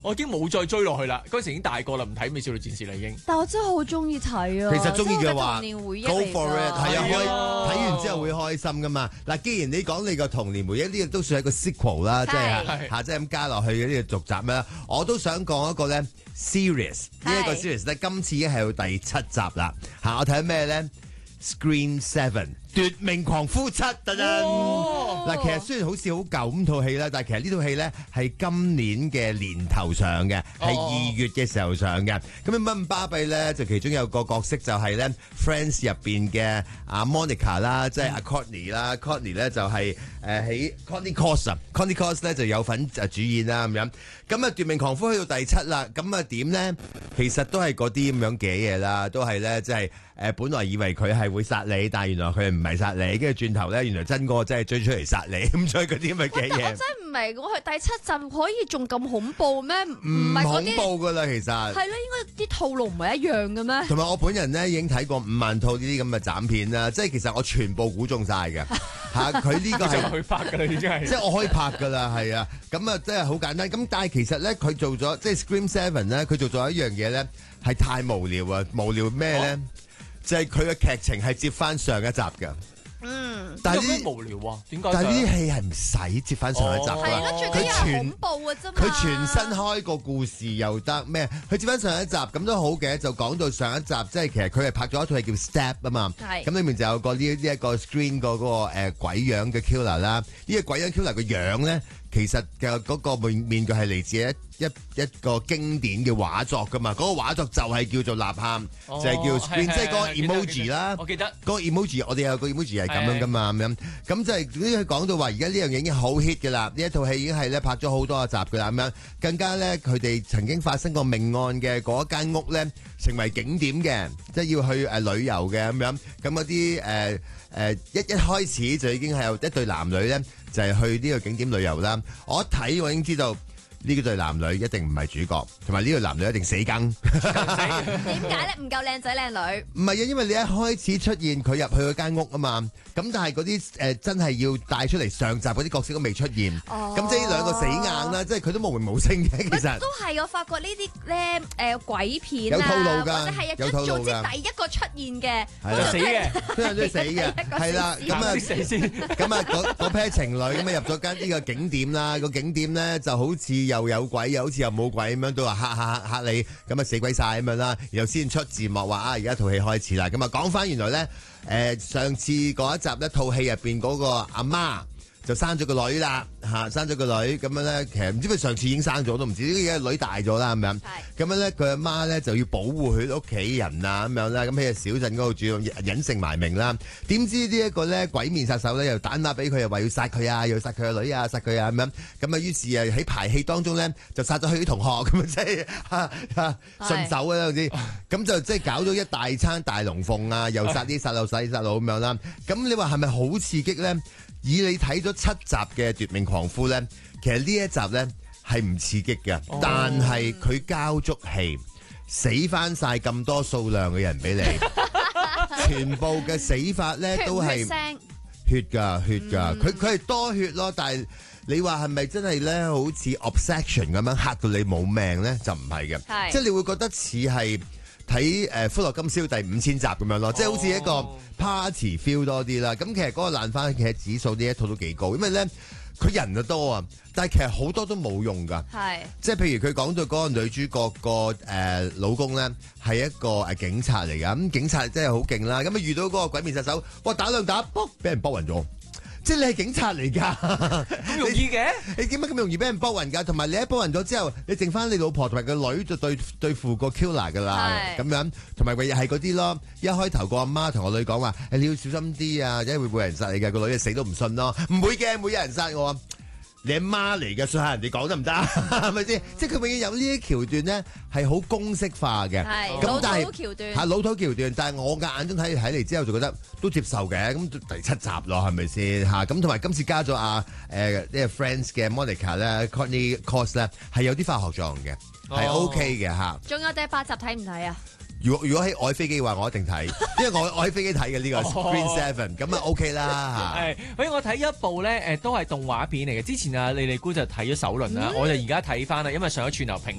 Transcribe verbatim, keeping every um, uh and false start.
我已經冇再追落去啦。嗰陣時已經大個啦，唔睇《美少女戰士》啦已經。 但我真係好中意睇啊！ 其實中意嘅話童年回憶 ，Go 嚟 for it， 㗎係啊，開係啊睇完之後會開心噶嘛。嗱，既然你講你個童年回憶，呢個都算係個 sequel 啦，即係係嚇，即係咁加落去嘅呢個續集咧。我都想講一個咧 series，呢一個係 series 咧，今次已經係到第七集啦。嚇，我睇咩咧？Scream Seven。奪命狂夫七，等等。嗱，其實雖然好似好舊咁套戲啦，但係其實呢套戲咧係今年嘅年頭上嘅，係二月嘅時候上嘅。咁乜咁巴閉咧？就其中有個角色就係咧 Friends 入邊嘅阿 Monica 啦，即係阿 Courtney 啦。Courtney 咧就係誒喺 Courtney Cox 啊 Courtney Cox 咧就有份誒主演啦咁樣。咁啊奪命狂夫去到第七啦，咁啊點咧？其實都係嗰啲咁樣嘅嘢啦，都係咧即係誒本來以為佢係會殺你，但係原來佢唔係殺你，跟住轉頭咧，原來真個真係追出嚟殺你，咁所以嗰啲咁嘅嘅嘢。 但我真係唔明，我去第七集可以仲咁恐怖咩？唔唔恐係嗰啲怖噶啦，其實係咯，應該啲套路唔係一樣嘅咩？ 同埋我本人咧已經睇過五萬套呢啲咁嘅斬片啦，即係其實我全部估中晒嘅嚇。佢呢個就係去拍㗎啦，已經係。 即係我可以拍噶啦，係啊，咁啊真係好簡單。咁但係其實咧，佢做咗即係 Scream Seven 咧，佢做咗一樣嘢咧係太無聊啊！無聊咩咧？就係佢嘅劇情係接翻上一集嘅。 嗯， 但係有咩呢， 無聊啊？點解？ 但係呢啲戲係唔使接翻上一集哦㗎嘛。 係啦，最緊要係恐怖嘅啫嘛。 佢全新開個故事又得咩？佢接翻上一集咁都好嘅，就講到上一集，即係其實佢係拍咗一套戲叫 Step 啊嘛。 係咁裏面就有個呢呢一個 Screen 個嗰個誒鬼樣嘅 killer 啦。呢個鬼樣 killer 個樣咧，其實嘅嗰個面面具係嚟自一一一個經典嘅畫作噶嘛。嗰個畫作就係叫做吶喊，就係叫 Screen，即係嗰個 emoji 啦。 我記得嗰個 emoji，我哋有個 emoji 係咁樣噶嘛，咁樣咁即係呢佢講到話，而家呢樣嘢已經好 hit 嘅啦，呢一套戲已經係咧拍咗好多集嘅啦，咁樣更加咧佢哋曾經發生過命案嘅嗰間屋咧，成為景點嘅，即係要去誒旅遊嘅咁樣，咁嗰啲誒誒一一開始就已經係有一對男女咧，就係去呢個景點旅遊啦。我一睇我已經知道。呢個對男女一定唔係主角，同埋呢個男女一定死梗。 點解咧？唔夠靚仔靚女。 唔係啊，因為你一開始出現佢入去嗰間屋啊嘛，咁但係嗰啲誒真係要帶出嚟上集嗰啲角色都未出現， 哦咁即係呢兩個死硬啦，即係佢都無名無聲嘅其實。 都係我發覺呢啲咧誒鬼片有套路㗎或者係有一套路㗎早知第一個出現嘅， 係啦就死嘅， 通常都係死嘅，係啦，咁啊先死先。 咁啊嗰嗰 pair 情侶咁啊入咗間呢個景點啦，個景點咧就好似又有鬼，又好似又冇鬼咁樣，都話嚇嚇嚇嚇你，咁啊死鬼晒咁樣啦，然後先出字幕話啊而家套戲開始啦，咁啊講翻原來咧誒、呃、上次嗰一集咧套戲入邊嗰個阿媽。就生咗個女啦，嚇生咗個女咁樣咧，其實唔知佢上次已經生咗都唔知，呢個女大咗啦咁樣。咁樣咧，佢阿媽咧就要保護佢屋企人啊咁樣啦。咁喺個小鎮嗰度住隱姓埋名啦。點知呢一個咧鬼面殺手咧又打電俾佢，又話要殺佢啊，又要殺佢個女啊，殺佢啊咁樣。咁啊，於是啊喺排戲當中咧就殺咗佢啲同學咁啊，即係嚇嚇順手啊總之。咁就即係搞咗一大餐大龍鳳啊，又殺啲殺老細殺佬咁樣啦。咁你話係咪好刺激咧？以你睇咗七集嘅《奪命狂夫》咧，其實呢一集咧係唔刺激嘅，哦、但係佢交足戲，死翻晒咁多數量嘅人俾你，全部嘅死法咧都係血㗎血㗎，佢佢係多血咯，但係你話係咪真係咧好似 obsession 咁樣嚇到你冇命咧？就唔係嘅，是即係你會覺得似係睇誒《歡樂今宵》第五千集咁樣咯，哦、即係好似一個 party feel 多啲啦。咁其實嗰個爛番茄指數呢一套都幾高，因為咧佢人就多啊，但係其實好多都冇用㗎。係是，即係譬如佢講到嗰個女主角個誒、呃、老公咧係一個誒警察嚟㗎，咁、嗯、警察真係好勁啦。咁啊遇到嗰個鬼面殺手，哇打兩打，卜俾人卜暈咗。即係你係警察嚟㗎， 咁容易嘅？ 你點解咁容易俾人波暈㗎？同埋你一波暈咗之後，你剩翻你老婆同埋個女就對對付個 killer 㗎啦，咁是樣同埋又係嗰啲咯。一開頭個阿媽同個女講話，誒你要小心啲啊，因為會冇人殺你嘅。個女死都唔信咯，唔會嘅，冇人殺我。你阿媽嚟嘅，信下人哋講得唔得？係咪先？即係佢永遠有呢啲橋段咧，係好公式化嘅。 係咁但係老土橋段， 係老土橋段。但係我嘅眼中睇睇嚟之後，就覺得都接受嘅。咁第七集咯，係咪先嚇？咁同埋今次加咗啊誒呢個 Friends 嘅 Monica 咧 ，Courtney Cox 咧係有啲化學作用嘅，係 OK 嘅嚇。 仲有第八集睇唔睇啊？ 如果如果喺我喺飛機嘅話，我一定睇，因為我我喺飛機睇嘅呢個 Screen Seven，咁啊 OK 啦嚇。 係，所以我睇一部咧誒都係動畫片嚟嘅。之前啊，莉莉姑就睇咗首輪啦，我就而家睇翻啦，因為上咗串流平